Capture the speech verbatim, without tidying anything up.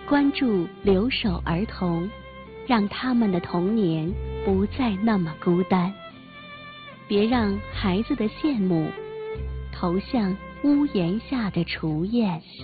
关注留守儿童，让他们的童年不再那么孤单。别让孩子的羡慕投向屋檐下的雏燕。